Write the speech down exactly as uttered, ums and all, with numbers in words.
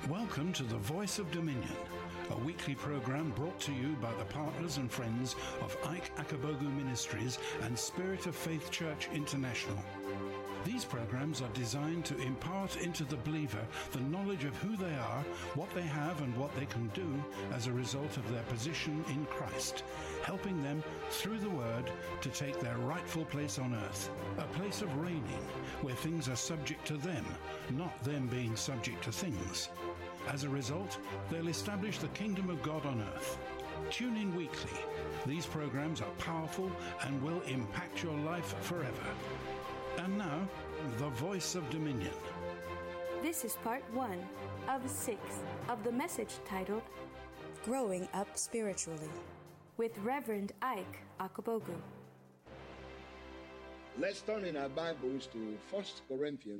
Welcome to The Voice of Dominion, a weekly program brought to you by the partners and friends of Ike Akabogu Ministries and Spirit of Faith Church International. These programs are designed to impart into the believer the knowledge of who they are, what they have, and what they can do as a result of their position in Christ, helping them, through the Word, to take their rightful place on earth, a place of reigning, where things are subject to them, not them being subject to things. As a result, they'll establish the kingdom of God on earth. Tune in weekly. These programs are powerful and will impact your life forever. And now, The Voice of Dominion. This is part one of six of the message titled Growing Up Spiritually with Reverend Ike Akabogu. Let's turn in our Bibles to First Corinthians